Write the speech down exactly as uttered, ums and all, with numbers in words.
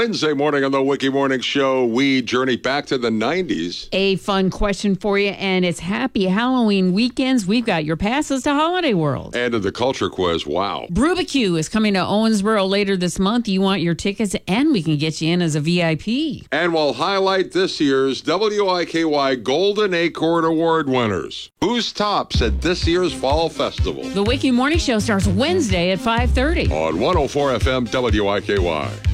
Wednesday morning on the Wiki Morning Show, we journey back to the nineties. A fun question for you, and it's happy Halloween weekends. We've got your passes to Holiday World. And to the culture quiz, wow. Brubacue is coming to Owensboro later this month. You want your tickets, and we can get you in as a V I P. And we'll highlight this year's W I K Y Golden Acorn Award winners. Who's tops at this year's Fall Festival? The Wiki Morning Show starts Wednesday at five thirty. On one oh four F M W I K Y.